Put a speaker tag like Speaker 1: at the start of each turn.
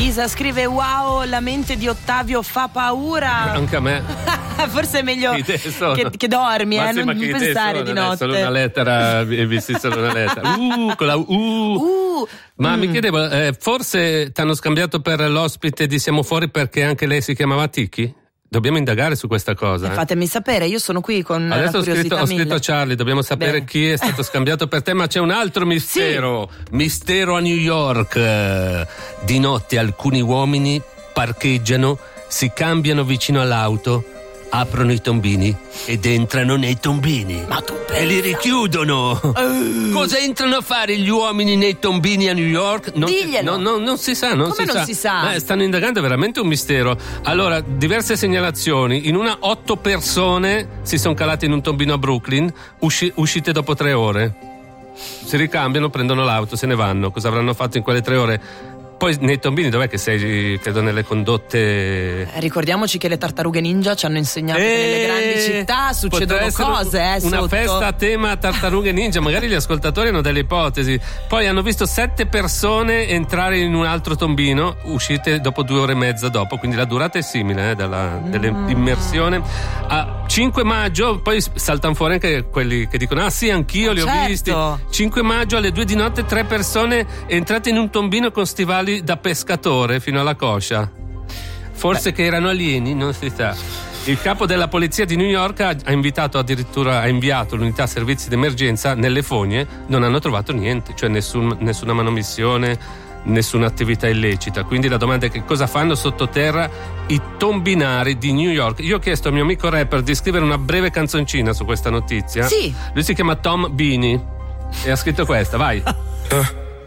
Speaker 1: Isa scrive: wow, la mente di Ottavio fa paura.
Speaker 2: Anche a me.
Speaker 1: Forse è meglio che dormi,
Speaker 2: ma
Speaker 1: non pensare di notte.
Speaker 2: Solo una lettera, visti solo una lettera. Con la Ma mi chiedevo, forse ti hanno scambiato per l'ospite di Siamo Fuori perché anche lei si chiamava Tiki? Dobbiamo indagare su questa cosa.
Speaker 1: Fatemi sapere, io sono qui con
Speaker 2: adesso
Speaker 1: la curiosità.
Speaker 2: Ho scritto a Charlie, dobbiamo sapere chi è stato scambiato per te, ma c'è un altro mistero. Sì. Mistero a New York. Di notte alcuni uomini parcheggiano, si cambiano vicino all'auto, aprono i tombini ed entrano nei tombini.
Speaker 1: Ma tu pensa?
Speaker 2: E li richiudono. Cosa entrano a fare gli uomini nei tombini a New York?
Speaker 1: Diglielo.
Speaker 2: Non si sa.
Speaker 1: Come non si sa?
Speaker 2: Stanno indagando, è veramente un mistero. Allora, diverse segnalazioni. In una 8 persone si sono calate in un tombino a Brooklyn, uscite dopo 3 ore. Si ricambiano, prendono l'auto, se ne vanno. Cosa avranno fatto in quelle 3 ore? Poi nei tombini dov'è che sei? Credo nelle condotte.
Speaker 1: Ricordiamoci che le tartarughe ninja ci hanno insegnato che nelle grandi città succedono cose.
Speaker 2: Una
Speaker 1: sotto.
Speaker 2: Festa a tema tartarughe ninja. Magari gli ascoltatori hanno delle ipotesi. Poi hanno visto 7 persone entrare in un altro tombino, uscite dopo 2 ore e mezza dopo. Quindi la durata è simile dell'immersione. A 5 maggio poi saltano fuori anche quelli che dicono: ah sì, anch'io li ho visti. 5 maggio alle 2 di notte 3 persone entrate in un tombino con stivali da pescatore fino alla coscia. Forse che erano alieni, non si sa. Il capo della polizia di New York ha inviato l'unità servizi d'emergenza nelle fogne. Non hanno trovato niente, cioè nessuna manomissione, nessuna attività illecita. Quindi la domanda è: che cosa fanno sottoterra i tombinari di New York? Io ho chiesto al mio amico rapper di scrivere una breve canzoncina su questa notizia.
Speaker 1: Sì.
Speaker 2: Lui si chiama Tom Bini e ha scritto questa, vai.